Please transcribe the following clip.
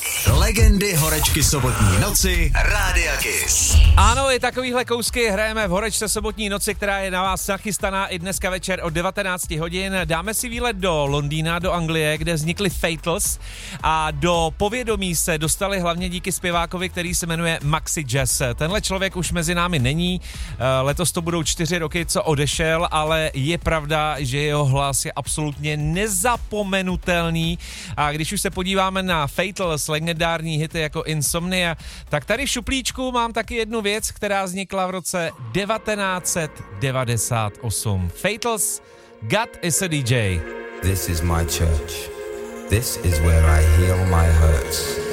Legendy horečky sobotní noci Rádia Kiss. Ano, i takovýhle kousky hrajeme v horečce sobotní noci, která je na vás nachystaná i dneska večer od 19 hodin. Dáme si výlet do Londýna, do Anglie, kde vznikly Fatals a do povědomí se dostali hlavně díky zpěvákovi, který se jmenuje Maxi Jazz. Tenhle člověk už mezi námi není, letos to budou 4 roky, co odešel, ale je pravda, že jeho hlas je absolutně nezapomenutelný a když už se podíváme na Fatals, legendární hity jako Insomnia, tak tady v šuplíčku mám taky jednu věc, která vznikla v roce 1998. Fatals, God is a DJ. This is my church. This is where I heal my hurts.